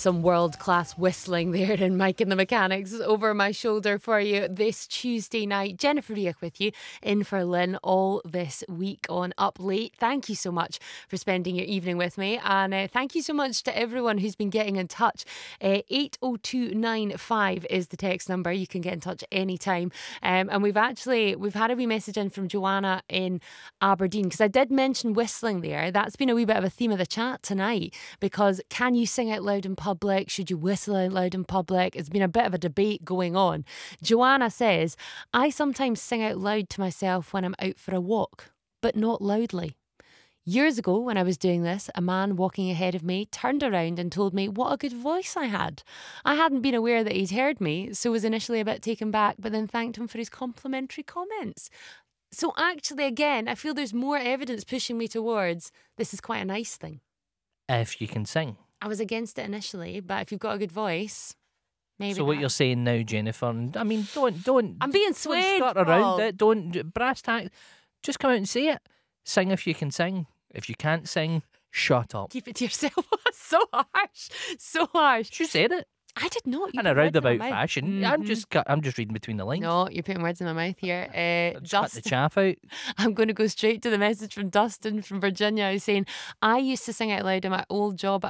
Some world-class whistling there in Mike and the Mechanics over my shoulder for you this Tuesday night. Jennifer Riach with you in for Lynn all this week on Up Late. Thank you so much for spending your evening with me, and thank you so much to everyone who's been getting in touch. 80295 is the text number. You can get in touch anytime. And we've had a wee message in from Joanna in Aberdeen, because I did mention whistling there. That's been a wee bit of a theme of the chat tonight, because can you sing out loud in public? Should you whistle out loud in public? It's been a bit of a debate going on. Joanna says, I sometimes sing out loud to myself when I'm out for a walk, but not loudly. Years ago, when I was doing this, a man walking ahead of me turned around and told me what a good voice I had. I hadn't been aware that he'd heard me, so was initially a bit taken back, but then thanked him for his complimentary comments. So actually, again, I feel there's more evidence pushing me towards this is quite a nice thing. If you can sing. I was against it initially, but if you've got a good voice, maybe. So what you're saying now, Jennifer, I mean, don't. I'm being Don't swayed, skirt Paul. around it. Don't brass tack. Just come out and say it. Sing if you can sing. If you can't sing, shut up. Keep it to yourself. So harsh. So harsh. You said it. I did not. You In a put words in my roundabout mouth. fashion. I'm just reading between the lines. No, you're putting words in my mouth here. Just cut the chaff out. I'm going to go straight to the message from Dustin from Virginia, who's saying, I used to sing out loud in my old job